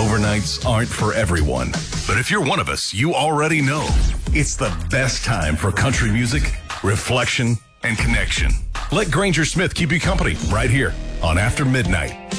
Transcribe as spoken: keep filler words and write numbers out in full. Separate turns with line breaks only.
overnights aren't for everyone. But if you're one of us, you already know it's the best time for country music, reflection, and connection. Let Granger Smith keep you company right here on After Midnight.